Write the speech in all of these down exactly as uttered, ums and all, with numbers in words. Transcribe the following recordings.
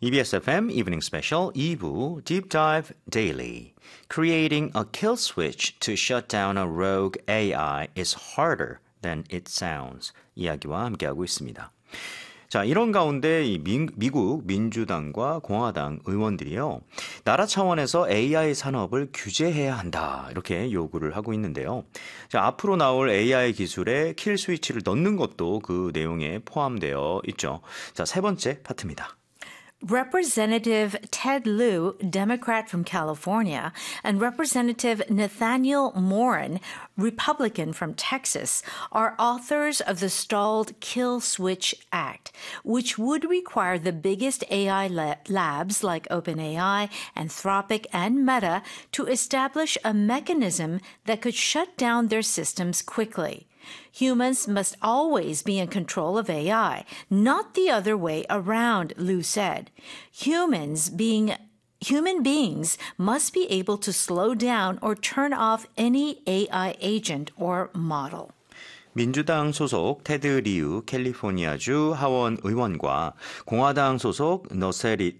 이비에스 에프엠 Evening Special 이 부 Deep Dive Daily. Creating a kill switch to shut down a rogue 에이아이 is harder than it sounds. 이야기와 함께하고 있습니다. 자, 이런 가운데 이 미, 미국 민주당과 공화당 의원들이요. 나라 차원에서 에이아이 산업을 규제해야 한다. 이렇게 요구를 하고 있는데요. 자, 앞으로 나올 에이아이 기술에 킬 스위치를 넣는 것도 그 내용에 포함되어 있죠. 자, 세 번째 파트입니다. Representative Ted Lieu, Democrat from California, and Representative Nathaniel Morin, Republican from Texas, are authors of the stalled Kill Switch Act, which would require the biggest A I labs like OpenAI, Anthropic, and Meta to establish a mechanism that could shut down their systems quickly. Humans must always be in control of A I, not the other way around, Liu said. Humans being Human beings must be able to slow down or turn off any A I agent or model. 민주당 소속 테드 리우 캘리포니아주 하원 의원과 공화당 소속 너세리,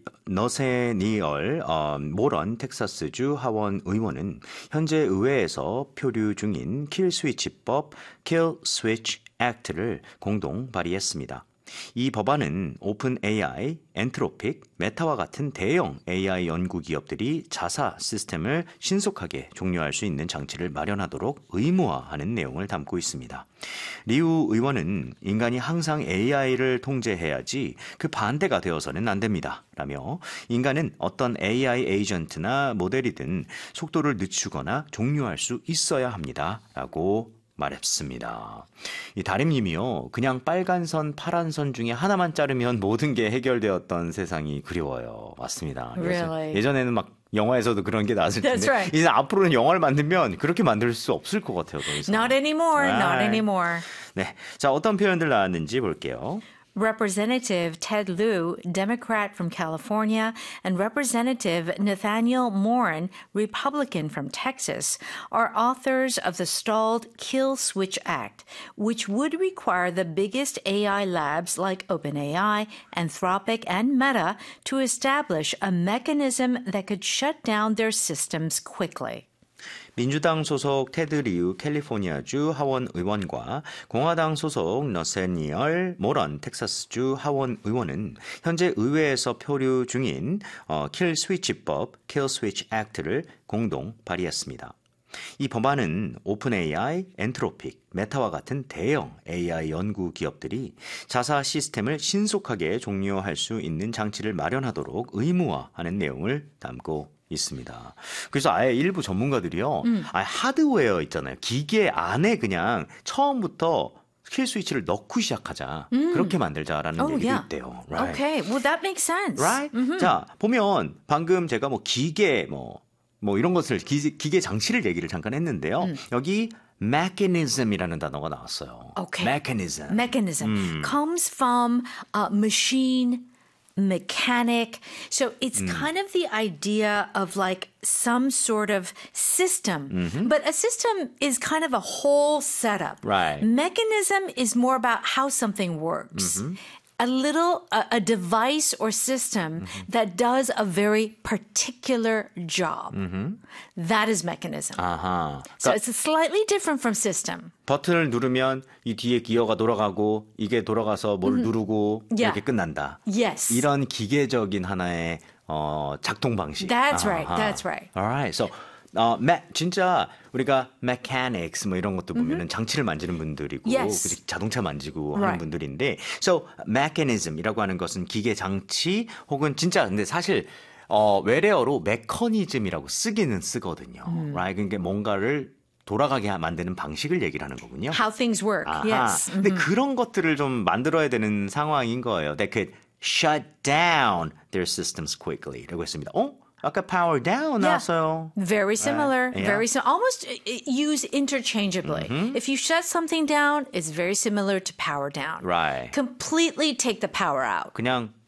너세니얼 어, 모런 텍사스주 하원 의원은 현재 의회에서 표류 중인 킬 스위치법 Kill Switch Act를 공동 발의했습니다. 이 법안은 오픈 에이아이, 엔트로픽, 메타와 같은 대형 에이아이 연구 기업들이 자사 시스템을 신속하게 종료할 수 있는 장치를 마련하도록 의무화하는 내용을 담고 있습니다. 리우 의원은 인간이 항상 에이아이를 통제해야지 그 반대가 되어서는 안 됩니다. 라며 인간은 어떤 에이아이 에이전트나 모델이든 속도를 늦추거나 종료할 수 있어야 합니다. 라고 말했습니다. 이 다림님이요. 그냥 빨간 선, 파란 선 중에 하나만 자르면 모든 게 해결되었던 세상이 그리워요. 맞습니다. Really? 예전에는 막 영화에서도 그런 게 나왔을 텐데 That's right. 이제 앞으로는 영화를 만들면 그렇게 만들 수 없을 것 같아요. 더 이상. Not anymore, Right. not anymore. 네, 자 어떤 표현들 나왔는지 볼게요. Representative Ted Lieu, Democrat from California, and Representative Nathaniel Morin, Republican from Texas, are authors of the stalled Kill Switch Act, which would require the biggest A I labs like OpenAI, Anthropic, and Meta to establish a mechanism that could shut down their systems quickly. 민주당 소속 테드 리우 캘리포니아주 하원 의원과 공화당 소속 너세니얼 모런 텍사스주 하원 의원은 현재 의회에서 표류 중인 어, 킬 스위치법 Kill Switch Act를 공동 발의했습니다. 이 법안은 오픈 에이아이, 엔트로픽, 메타와 같은 대형 에이아이 연구 기업들이 자사 시스템을 신속하게 종료할 수 있는 장치를 마련하도록 의무화하는 내용을 담고 있습니다. 그래서 아예 일부 전문가들이요. 음. 아예 하드웨어 있잖아요. 기계 안에 그냥 처음부터 킬 스위치를 넣고 시작하자. 음. 그렇게 만들자라는 oh, 얘기도 yeah. 있대요. Right. Okay, well that makes sense. Right? Mm-hmm. 자, 보면 방금 제가 뭐 기계 뭐, 뭐 이런 것을 기, 기계 장치를 얘기를 잠깐 했는데요. 음. 여기 mechanism이라는 단어가 나왔어요. Okay. mechanism. Mechanism 음. comes from a machine mechanic. So it's mm. kind of the idea of like some sort of system. Mm-hmm. But a system is kind of a whole setup. Right. Mechanism is more about how something works. Mm-hmm. A little, a, a device or system mm-hmm. that does a very particular job. Mm-hmm. That is mechanism. 아하. So 그러니까 it's slightly different from system. 버튼을 누르면 이 뒤에 기어가 돌아가고 이게 돌아가서 뭘 mm-hmm. 누르고 yeah. 이렇게 끝난다. Yes. 이런 기계적인 하나의 어, 작동 방식. That's 아하. right. That's right. Alright. So 어, 매, 진짜 우리가 mechanics 뭐 이런 것도 보면은 mm-hmm. 장치를 만지는 분들이고 yes. 자동차 만지고 right. 하는 분들인데 so mechanism이라고 하는 것은 기계 장치 혹은 진짜 근데 사실 어, 외래어로 메커니즘이라고 쓰기는 쓰거든요. Mm. Right? 그러니까 뭔가를 돌아가게 만드는 방식을 얘기를 하는 거군요. How things work. 아하. Yes. 근데 Mm-hmm. 그런 것들을 좀 만들어야 되는 상황인 거예요. They could shut down their systems quickly. 라고 했습니다. 어? 아까 power down yeah. 나왔어요. Very similar. Uh, yeah. Very similar. Almost used interchangeably. Mm-hmm. If you shut something down, it's very similar to power down. Right. Completely take the power out. 그냥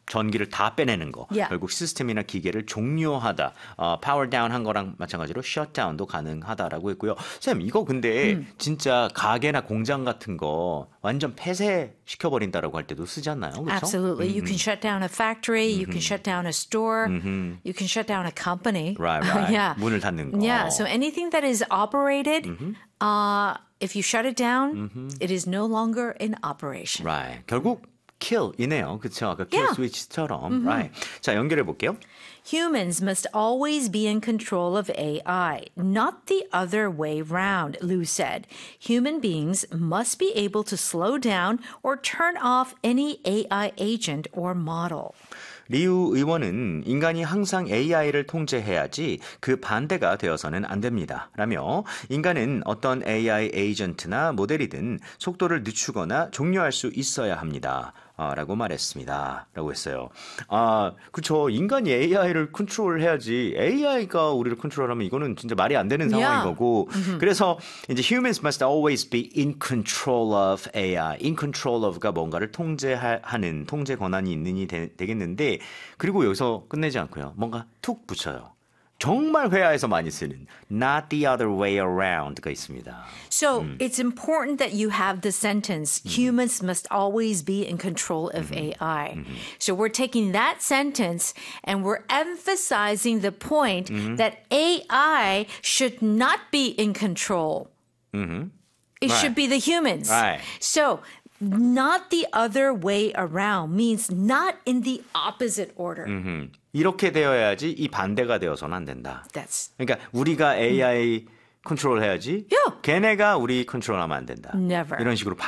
전기를 다 빼내는 거. Yeah. 결국 시스템이나 기계를 종료하다. 어, 파워 다운 한 거랑 마찬가지로 셧다운도 가능하다라고 했고요. 쌤, 이거 근데 음. 진짜 가게나 공장 같은 거 완전 폐쇄시켜 버린다라고 할 때도 쓰지 않나요? 그렇죠? Absolutely. Mm-hmm. You can shut down a factory, mm-hmm. you can shut down a store, mm-hmm. you can shut down a company. Right, right. yeah. 문을 닫는 거. Yeah, so anything that is operated mm-hmm. uh, if you shut it down, mm-hmm. it is no longer in operation. Right. 결국 kill이네요. 그렇죠? 아까 kill Yeah. switch처럼. Mm-hmm. Right. 자, 연결해 볼게요. Humans must always be in control of A I, not the other way round, Liu said. Human beings must be able to slow down or turn off any A I agent or model. 리우 의원은 인간이 항상 에이아이를 통제해야지 그 반대가 되어서는 안 됩니다. 라며 인간은 어떤 에이아이 에이전트나 모델이든 속도를 늦추거나 종료할 수 있어야 합니다. 아, 라고 말했습니다. 라고 했어요. 아, 그쵸. 인간이 에이아이를 컨트롤해야지 에이아이가 우리를 컨트롤하면 이거는 진짜 말이 안 되는 상황인 Yeah. 거고. Mm-hmm. 그래서 이제 humans must always be in control of 에이아이. in control of가 뭔가를 통제하는 통제 권한이 있는이 되, 되겠는데 그리고 여기서 끝내지 않고요. 뭔가 툭 붙여요. 정말 회화에서 많이 쓰는 not the other way around가 있습니다. So 음. it's important that you have the sentence, humans must always be in control of 음. A I. 음. So we're taking that sentence and we're emphasizing the point 음. that A I should not be in control. 음. It Right. should be the humans. Right. So not the other way around means not in the opposite order. 음. 이렇게 되어야지 이 반대가 되어서는 안 된다. That's 그러니까 우리가 에이아이 음. 컨트롤해야지 Yeah. 걔네가 우리 컨트롤하면 안 된다. Never. 이런 식으로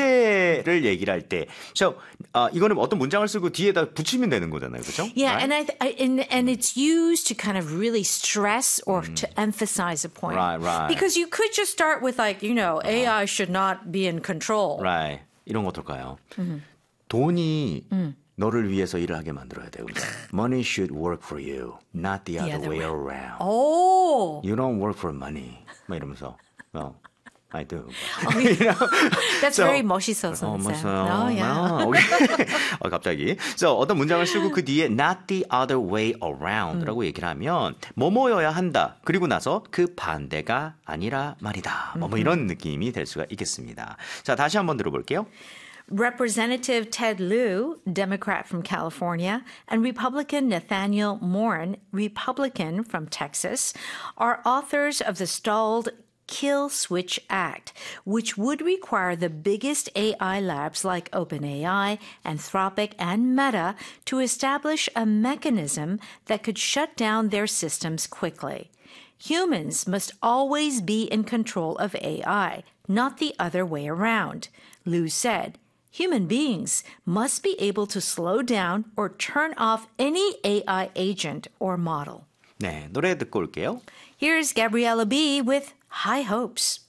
반대를 얘기를 할 때 so, 어, 이거는 어떤 문장을 쓰고 뒤에다 붙이면 되는 거잖아요. 그렇죠? Yeah, right? and I, th- I and, and it's used to kind of really stress or to emphasize a point. Right, right. Because you could just start with like, you know, A I should not be in control. Right. 이런 거 어떨까요? 음. 돈이 음. 너를 위해서 일을 하게 만들어야 돼요. Money should work for you, not the, The other, other way, way. around. Oh. You don't work for money. 막 이러면서. No, I do. I mean, you know? that's So, very 멋있어서. 어, 멋있어요. Oh, yeah. 아, 오케이. 어, 갑자기. So, 어떤 문장을 쓰고 그 뒤에 not the other way around라고 음. 얘기를 하면 뭐뭐여야 한다. 그리고 나서 그 반대가 아니라 말이다. 뭐, 뭐 이런 느낌이 될 수가 있겠습니다. 자, 다시 한번 들어볼게요. Representative Ted Lieu, Democrat from California, and Republican Nathaniel Morin, Republican from Texas, are authors of the stalled Kill Switch Act, which would require the biggest A I labs like OpenAI, Anthropic, and Meta to establish a mechanism that could shut down their systems quickly. Humans must always be in control of A I, not the other way around, Liu said. Human beings must be able to slow down or turn off any A I agent or model. 네, 노래 듣고 올게요. Here's Gabriella B. with High Hopes.